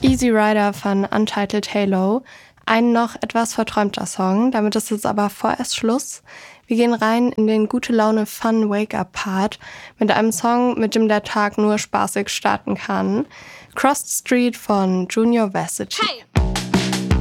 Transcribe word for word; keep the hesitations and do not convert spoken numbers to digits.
Easy Rider von Untitled Halo. Ein noch etwas verträumter Song, damit ist jetzt aber vorerst Schluss. Wir gehen rein in den gute-Laune-Fun-Wake-Up-Part mit einem Song, mit dem der Tag nur spaßig starten kann. Cross the Street von Junior Varsity. Hey!